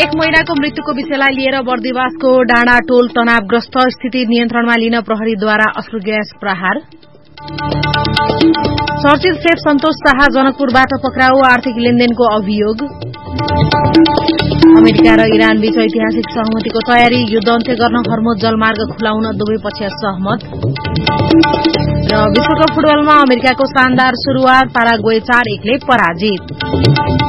एक महिलाको मृत्युको विषयलाई लिएर बर्दिवासको डाँडा टोल तनावग्रस्त, स्थिति नियन्त्रणमा लिन प्रहरीद्वारा अश्रु ग्यास प्रहार। चर्चित सेफ सन्तोष शाह जनकपुरबाट पक्राउ, आर्थिक लेनदेनको अभियोग। अमेरिका र इरान बीच ऐतिहासिक सहमतिको तयारी, युद्ध अन्त्य गर्न हर्मुज जलमार्ग खुलाउन दुवै पक्ष सहमत। र विश्वकप फुटबलमा अमेरिकाको शानदार शुरूआत, पाराग्वे 4-1 ले पराजित।